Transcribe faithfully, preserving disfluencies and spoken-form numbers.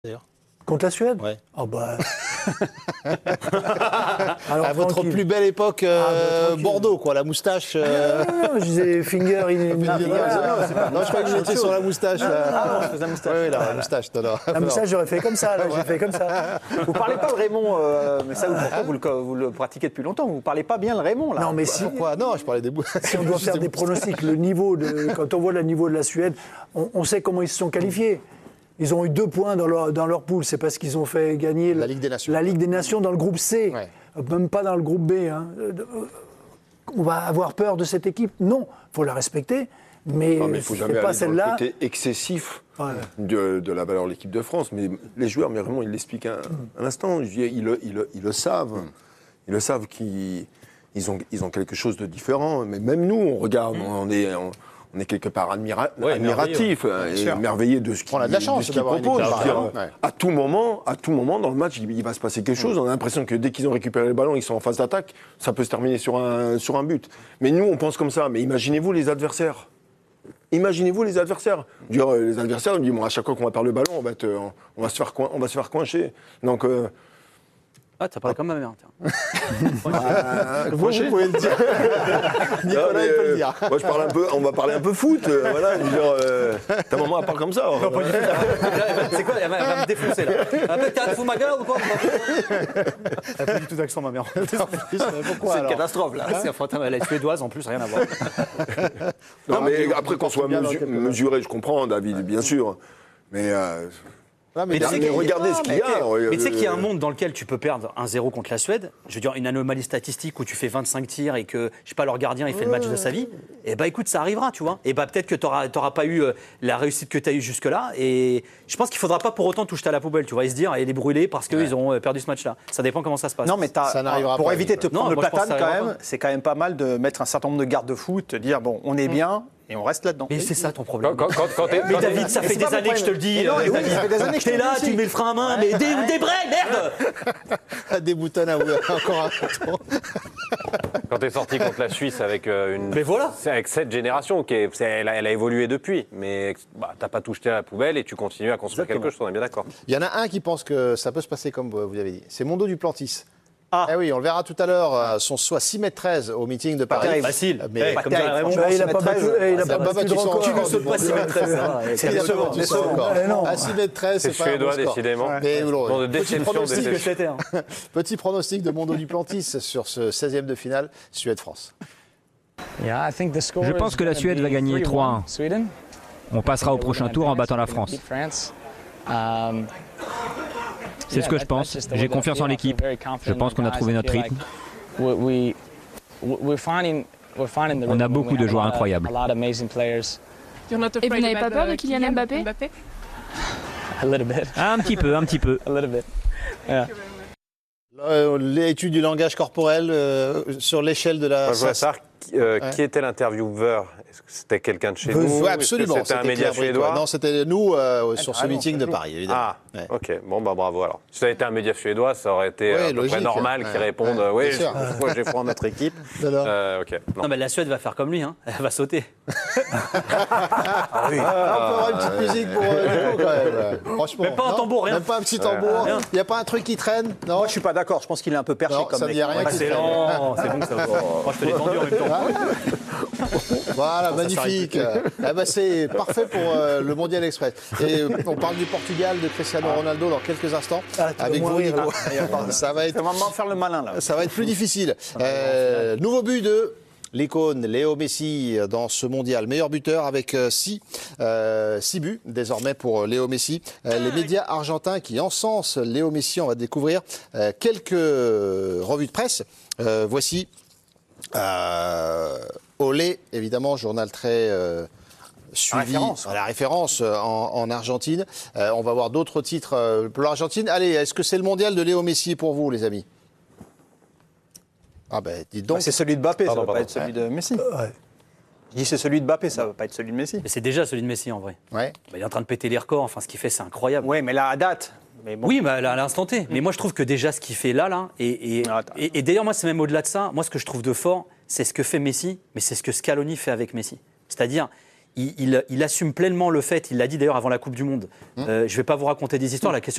d'ailleurs. Contre la Suède ? Ouais. Oh bah. Alors, à votre plus belle époque, euh, ah bah, Bordeaux, quoi, la moustache. Euh... Non, non, non, je disais finger in. Non, finger, voilà. c'est pas... non, je crois que j'étais sur la moustache. Ah, là. non, non, je faisais la moustache. Oui, la moustache. Non, non. La moustache, j'aurais fait comme ça. Là, j'ai fait comme ça. Vous parlez pas le Raymond, euh, mais ça, pourquoi vous le, vous le pratiquez depuis longtemps. Vous parlez pas bien le Raymond, là. Non, mais si. Pourquoi ? Non, je parlais des bouts. Si on doit faire des pronostics, le niveau de, quand on voit le niveau de la Suède, on, on sait comment ils se sont qualifiés. Ils ont eu deux points dans leur, dans leur poule. C'est parce qu'ils ont fait gagner la Ligue des Nations, la Ligue des Nations dans le groupe C, ouais. Même pas dans le groupe B. Hein. On va avoir peur de cette équipe ? Non, il faut la respecter. Mais il ne faut jamais pas aller celle-là. dans le côté excessif ouais. de, de la valeur de l'équipe de France. Mais les joueurs, mais vraiment, ils l'expliquent un, un instant. Ils, ils, ils, ils, ils le savent. Mm. Ils le savent qu'ils ils ont, ils ont quelque chose de différent. Mais même nous, on regarde, mm. on est... On, On est quelque part admira- ouais, admiratif, et merveilleux de ce qu'il qu propose. Ouais. À tout moment, à tout moment dans le match, il, il va se passer quelque chose. On a l'impression que dès qu'ils ont récupéré le ballon, ils sont en phase d'attaque, ça peut se terminer sur un, sur un but. Mais nous, on pense comme ça. Mais imaginez-vous les adversaires. Imaginez-vous les adversaires. Dire, les adversaires, on dit bon, à chaque fois qu'on va perdre le ballon, on va, être, on va se faire coin, on va se faire coincher. Donc euh, Ah, t'as parlé comme ma mère, tiens. Ah, vous, vous pouvez le dire. Nicolas, non, mais, il peut le dire. Moi, je parle un peu, on va parler un peu foot. Euh, voilà, je veux dire, euh, ta maman, elle parle comme ça. Non, pas du tout. C'est quoi, elle va, elle va me défoncer, là. Elle va te foutre ma gueule ou quoi ? Elle n'a pas du tout d'accent, ma mère. Pourquoi, c'est une catastrophe, là. C'est enfin, elle est suédoise, en plus, rien à voir. Non, non mais après qu'on soit mesu- mesuré, je comprends, David, bien sûr. Mais... Euh, Ah, mais, mais, mais regardez non, ce qu'il y a. Mais, mais tu sais qu'il y a un monde dans lequel tu peux perdre un zéro contre la Suède. Je veux dire, une anomalie statistique où tu fais vingt-cinq tirs et que, je sais pas, leur gardien, il fait le match de sa vie. Et bah écoute, ça arrivera, tu vois. Et bah peut-être que tu n'auras pas eu la réussite que tu as eue jusque-là. Et je pense qu'il ne faudra pas pour autant tout jeter à la poubelle, tu vois, et se dire, et les brûler parce qu'ils ouais. ont perdu ce match-là. Ça dépend comment ça se passe. Non, mais ça pour pas éviter de te prendre non, le platane, quand même, c'est quand même pas mal de mettre un certain nombre de garde-fous, te dire, bon, on est mmh. bien. Et on reste là-dedans. Mais c'est ça ton problème. Quand, quand, quand mais David, ça fait des années que je te le dis. Non, oui, ça fait des années que t'es là, tu mets le frein à main, mais des, des braies, merde. Des boutons à encore un bouton. Quand t'es sorti contre la Suisse avec une. Mais voilà. Avec cette génération, qui est, elle, a, elle a évolué depuis, mais bah, t'as pas tout jeté à la poubelle et tu continues à construire Exactement. quelque chose, on est bien d'accord. Il y en a un qui pense que ça peut se passer comme vous l'avez dit. C'est Mondo Duplantis. Ah. Eh oui, on le verra tout à l'heure, son soit six mètres treize au meeting de Paris. Pas facile. Mais comme ça, Raymond, il n'a pas battu de record. Tu ne sautes pas six mètres treize. C'est décevant. À six mètres treize, c'est pas suédois, décidément. Mais de déception, déception. Petit pronostic de Mondo Duplantis sur ce seizième de finale, Suède-France. Je pense que la Suède va gagner trois un. On passera au prochain tour en battant la France. C'est ce que je pense. J'ai confiance en l'équipe. Je pense qu'on a trouvé notre rythme. On a beaucoup de joueurs incroyables. Et vous n'avez pas peur de Kylian Mbappé ? Un petit peu, un petit peu. L'étude du langage corporel euh, sur l'échelle de la... Moi, je voudrais savoir qui, euh, ouais. qui était l'intervieweur. Est-ce que c'était quelqu'un de chez nous ? Oui, absolument. C'était un média suédois ? Non, c'était nous euh, sur ce meeting de Paris, évidemment. Ah, ouais. ok. Bon, bah bravo alors. Si ça avait été un média suédois, ça aurait été ouais, à peu logique, près normal ouais. qu'ils répondent ouais, oui, moi j'ai foi en notre équipe. euh, okay. non. non, mais la Suède va faire comme lui, hein. Elle va sauter. ah, oui. ah, on peut avoir une petite musique pour euh, quand même. Franchement. Même pas un tambour, rien. Même pas un petit tambour. Il n'y a pas un truc qui traîne. Non. Moi, je suis pas d'accord. Je pense qu'il est un peu perché non, comme ça mec. Dit rien c'est lent. C'est bon, ça va. Moi, je te l'ai tendu en même temps. Voilà, magnifique. Ah bah, c'est parfait pour euh, le Mondial Express. Et on parle du Portugal, de Cristiano Ronaldo dans quelques instants. Ah, avec vous, Nico. Ça va être. On va faire le malin là. Ça va être plus difficile. Euh, nouveau but de l'icône Léo Messi dans ce mondial. Meilleur buteur avec six euh, buts désormais pour Léo Messi. Euh, les médias argentins qui encensent Léo Messi, on va découvrir euh, quelques revues de presse. Euh, voici euh, Olé, évidemment, journal très euh, suivi référence, à la référence en, en Argentine. Euh, on va voir d'autres titres euh, pour l'Argentine. Allez, est-ce que c'est le mondial de Léo Messi pour vous, les amis ? Ah ben, dites donc. Ah, c'est celui de Mbappé, pardon, ça va pardon. pas être celui de Messi. Euh, ouais. Je dis c'est celui de Mbappé, ça va pas être celui de Messi. Mais c'est déjà celui de Messi en vrai. Ouais. Bah, il est en train de péter les records. Enfin, ce qu'il fait, c'est incroyable. Oui, mais là à date. Mais bon. Oui, bah, là, à l'instant T. Mmh. Mais moi, je trouve que déjà, ce qu'il fait là, là, et, et, ah, et, et d'ailleurs, moi, c'est même au-delà de ça. Moi, ce que je trouve de fort, c'est ce que fait Messi, mais c'est ce que Scaloni fait avec Messi. C'est-à-dire, il, il, il assume pleinement le fait, il l'a dit d'ailleurs avant la Coupe du Monde, mmh. euh, je ne vais pas vous raconter des histoires, la question